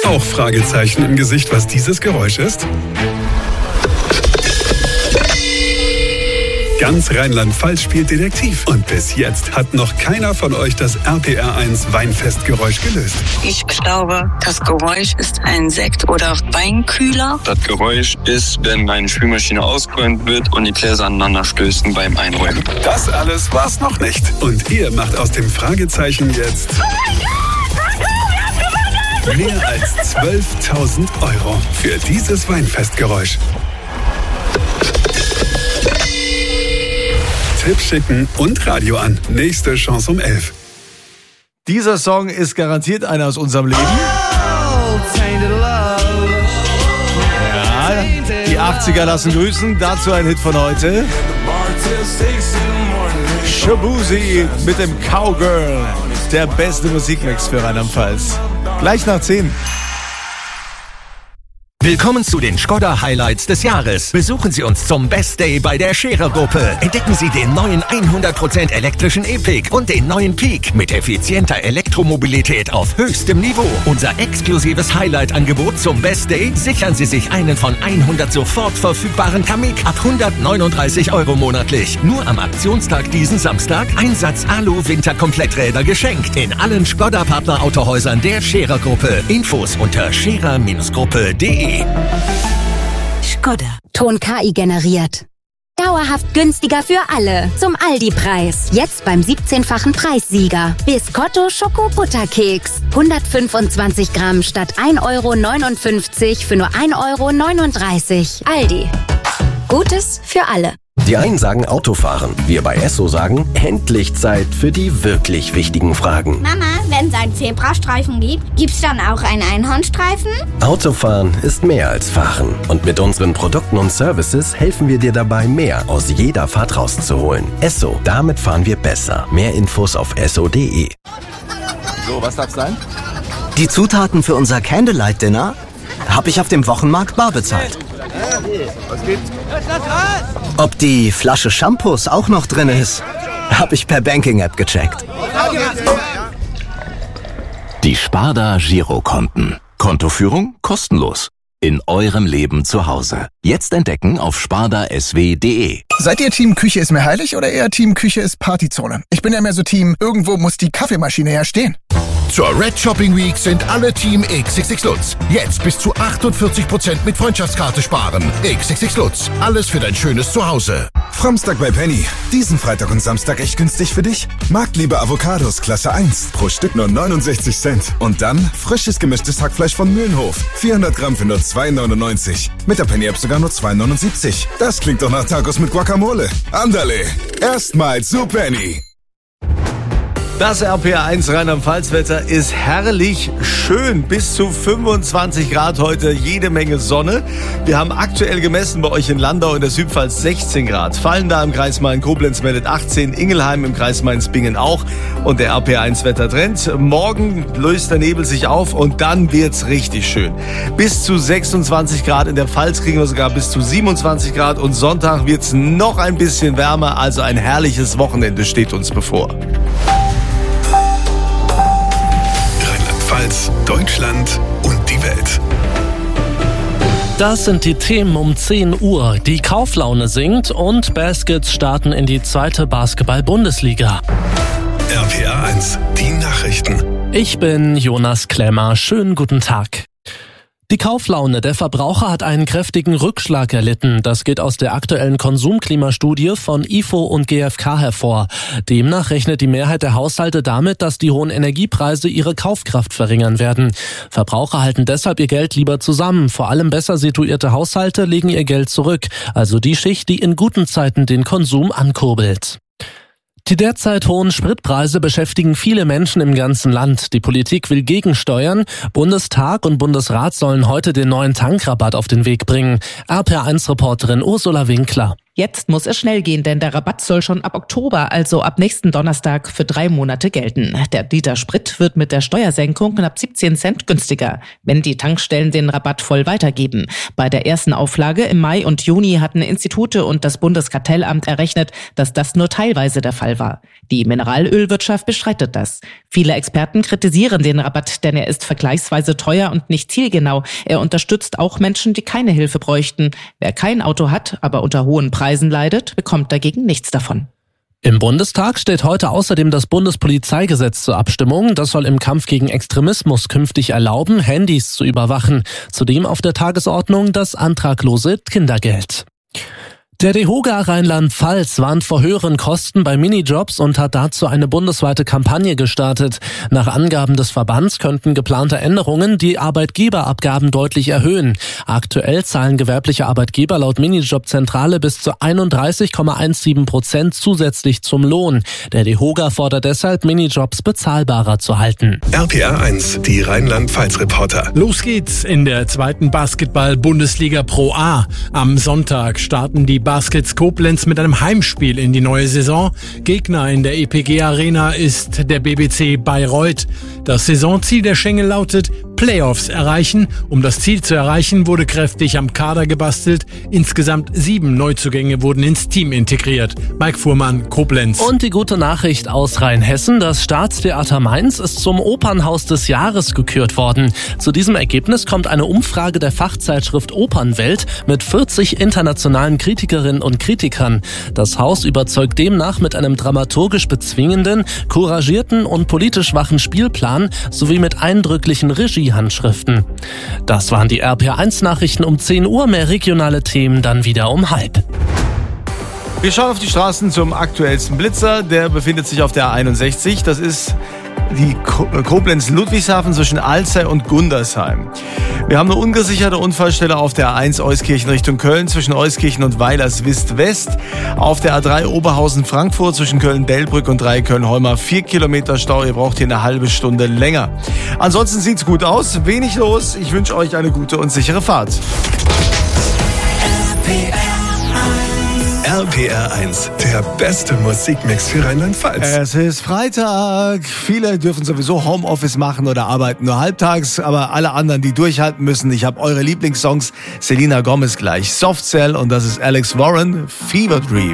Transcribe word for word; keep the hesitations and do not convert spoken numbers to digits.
Auch Fragezeichen im Gesicht, was dieses Geräusch ist? Ganz Rheinland-Pfalz spielt Detektiv. Und bis jetzt hat noch keiner von euch das R P R eins Weinfestgeräusch gelöst. Ich glaube, das Geräusch ist ein Sekt- oder Weinkühler. Das Geräusch ist, wenn meine Spülmaschine ausgeräumt wird und die Gläser aneinander stößen beim Einräumen. Das alles war's noch nicht. Und ihr macht aus dem Fragezeichen jetzt mehr als zwölftausend Euro für dieses Weinfestgeräusch. Tipp schicken und Radio an. Nächste Chance um elf. Dieser Song ist garantiert einer aus unserem Leben. Ja, die achtziger lassen grüßen. Dazu ein Hit von heute. Shaboozey mit dem Cowgirl. Der beste Musikmix für Rheinland-Pfalz. Gleich nach zehn. Willkommen zu den Skoda Highlights des Jahres. Besuchen Sie uns zum Best Day bei der Scherer Gruppe. Entdecken Sie den neuen hundert Prozent elektrischen E-Pick und den neuen Peak mit effizienter Elektromobilität auf höchstem Niveau. Unser exklusives Highlight-Angebot zum Best Day: sichern Sie sich einen von hundert sofort verfügbaren Kamiq ab hundertneununddreißig Euro monatlich. Nur am Aktionstag diesen Samstag Einsatz Alu-Winterkompletträder geschenkt. In allen Skoda-Partner-Autohäusern der Scherer Gruppe. Infos unter scherer Gruppe punkt de. Skoda. Ton K I generiert. Dauerhaft günstiger für alle. Zum Aldi-Preis. Jetzt beim siebzehnfachen Preissieger. Biscotto Schoko-Butterkeks. hundertfünfundzwanzig Gramm statt ein Euro neunundfünfzig für nur ein Euro neununddreißig. Aldi. Gutes für alle. Die einen sagen Autofahren, wir bei Esso sagen, endlich Zeit für die wirklich wichtigen Fragen. Mama, wenn es einen Zebrastreifen gibt, gibt's dann auch einen Einhornstreifen? Autofahren ist mehr als Fahren. Und mit unseren Produkten und Services helfen wir dir dabei, mehr aus jeder Fahrt rauszuholen. Esso, damit fahren wir besser. Mehr Infos auf esso punkt de. So, was darf's sein? Die Zutaten für unser Candlelight-Dinner habe ich auf dem Wochenmarkt bar bezahlt. Was gibt's? Ob die Flasche Shampoos auch noch drin ist, habe ich per Banking-App gecheckt. Die Sparda Girokonten. Kontoführung kostenlos. In eurem Leben zu Hause. Jetzt entdecken auf sparda s w punkt de. Seid ihr Team Küche ist mir heilig oder eher Team Küche ist Partyzone? Ich bin ja mehr so Team, irgendwo muss die Kaffeemaschine ja stehen. Zur Red Shopping Week sind alle Team X X X Lutz. Jetzt bis zu achtundvierzig Prozent mit Freundschaftskarte sparen. X X X Lutz. Alles für dein schönes Zuhause. Framstag bei Penny. Diesen Freitag und Samstag echt günstig für dich? Marktliebe Avocados Klasse eins. Pro Stück nur neunundsechzig Cent. Und dann frisches gemischtes Hackfleisch von Mühlenhof. vierhundert Gramm für nur zwei neunundneunzig. Mit der Penny App sogar nur zwei neunundsiebzig. Das klingt doch nach Tacos mit Guacamole. Andale. Erstmals zu Penny. Das R P R eins Rheinland-Pfalz-Wetter ist herrlich schön. Bis zu fünfundzwanzig Grad heute, jede Menge Sonne. Wir haben aktuell gemessen bei euch in Landau in der Südpfalz sechzehn Grad. Fallen da im Kreis Main-Koblenz meldet achtzehn, Ingelheim im Kreis Mainz-Bingen auch. Und der R P R eins Wettertrend. Morgen löst der Nebel sich auf und dann wird's richtig schön. Bis zu sechsundzwanzig Grad. In der Pfalz kriegen wir sogar bis zu siebenundzwanzig Grad. Und Sonntag wird's noch ein bisschen wärmer. Also ein herrliches Wochenende steht uns bevor. Rheinland-Pfalz, Deutschland und die Welt. Das sind die Themen um zehn Uhr. Die Kauflaune sinkt und Baskets starten in die zweite Basketball-Bundesliga. R P R eins, die Nachrichten. Ich bin Jonas Klemmer. Schönen guten Tag. Die Kauflaune der Verbraucher hat einen kräftigen Rückschlag erlitten. Das geht aus der aktuellen Konsumklimastudie von I F O und G f K hervor. Demnach rechnet die Mehrheit der Haushalte damit, dass die hohen Energiepreise ihre Kaufkraft verringern werden. Verbraucher halten deshalb ihr Geld lieber zusammen. Vor allem besser situierte Haushalte legen ihr Geld zurück. Also die Schicht, die in guten Zeiten den Konsum ankurbelt. Die derzeit hohen Spritpreise beschäftigen viele Menschen im ganzen Land. Die Politik will gegensteuern. Bundestag und Bundesrat sollen heute den neuen Tankrabatt auf den Weg bringen. R P R eins Reporterin Ursula Winkler. Jetzt muss es schnell gehen, denn der Rabatt soll schon ab Oktober, also ab nächsten Donnerstag, für drei Monate gelten. Der Liter Sprit wird mit der Steuersenkung knapp siebzehn Cent günstiger, wenn die Tankstellen den Rabatt voll weitergeben. Bei der ersten Auflage im Mai und Juni hatten Institute und das Bundeskartellamt errechnet, dass das nur teilweise der Fall war. Die Mineralölwirtschaft bestreitet das. Viele Experten kritisieren den Rabatt, denn er ist vergleichsweise teuer und nicht zielgenau. Er unterstützt auch Menschen, die keine Hilfe bräuchten. Wer kein Auto hat, aber unter hohen Preisen leidet, bekommt dagegen nichts davon. Im Bundestag steht heute außerdem das Bundespolizeigesetz zur Abstimmung. Das soll im Kampf gegen Extremismus künftig erlauben, Handys zu überwachen. Zudem auf der Tagesordnung das antraglose Kindergeld. Der DEHOGA Rheinland-Pfalz warnt vor höheren Kosten bei Minijobs und hat dazu eine bundesweite Kampagne gestartet. Nach Angaben des Verbands könnten geplante Änderungen die Arbeitgeberabgaben deutlich erhöhen. Aktuell zahlen gewerbliche Arbeitgeber laut Minijobzentrale bis zu einunddreißig Komma siebzehn Prozent zusätzlich zum Lohn. Der DEHOGA fordert deshalb, Minijobs bezahlbarer zu halten. R P R eins, die Rheinland-Pfalz-Reporter. Los geht's in der zweiten Basketball-Bundesliga Pro A. Am Sonntag starten die Baskets Koblenz mit einem Heimspiel in die neue Saison. Gegner in der E P G Arena ist der B B C Bayreuth. Das Saisonziel der Schengel lautet Playoffs erreichen. Um das Ziel zu erreichen, wurde kräftig am Kader gebastelt. Insgesamt sieben Neuzugänge wurden ins Team integriert. Mike Fuhrmann, Koblenz. Und die gute Nachricht aus Rheinhessen: Das Staatstheater Mainz ist zum Opernhaus des Jahres gekürt worden. Zu diesem Ergebnis kommt eine Umfrage der Fachzeitschrift Opernwelt mit vierzig internationalen Kritikerinnen und Kritikern. Das Haus überzeugt demnach mit einem dramaturgisch bezwingenden, couragierten und politisch wachen Spielplan sowie mit eindrücklichen Regiehandschriften. Das waren die R P R eins Nachrichten um zehn Uhr. Mehr regionale Themen dann wieder um halb. Wir schauen auf die Straßen zum aktuellsten Blitzer. Der befindet sich auf der A einundsechzig. Das ist die Koblenz-Ludwigshafen zwischen Alzey und Gundersheim. Wir haben eine ungesicherte Unfallstelle auf der A eins Euskirchen Richtung Köln zwischen Euskirchen und Weilerswist West. Auf der A drei Oberhausen-Frankfurt zwischen Köln-Bellbrück und drei Köln-Holmer vier Kilometer Stau. Ihr braucht hier eine halbe Stunde länger. Ansonsten sieht's gut aus, wenig los. Ich wünsche euch eine gute und sichere Fahrt. R P R eins, der beste Musikmix für Rheinland-Pfalz. Es ist Freitag. Viele dürfen sowieso Homeoffice machen oder arbeiten nur halbtags, aber alle anderen, die durchhalten müssen, ich habe eure Lieblingssongs. Selena Gomez gleich, Soft Cell, und das ist Alex Warren, Fever Dream.